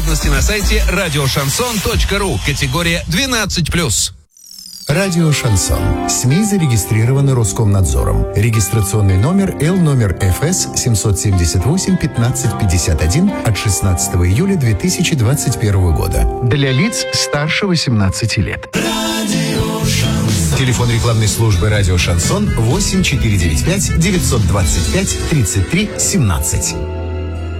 Подробности на сайте радиошансон.ру. Категория 12+. Радио «Шансон». СМИ зарегистрированы Роскомнадзором. Регистрационный номер Л-номер ФС 778-1551 от 16 июля 2021 года. Для лиц старше 18 лет. Телефон рекламной службы «Радио Шансон» 8495 925 33 17.